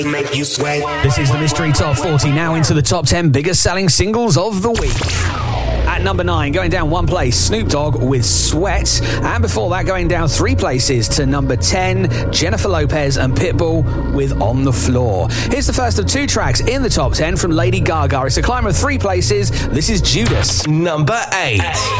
Make you sweat. This is the Mystery Top 40, now into the top 10 biggest selling singles of the week. At number 9, going down one place, Snoop Dogg with Sweat. And before that, going down 3 places to number 10, Jennifer Lopez and Pitbull with On the Floor. Here's the first of 2 tracks in the top 10 from Lady Gaga. It's a climb of 3 places. This is Judas. Number 8.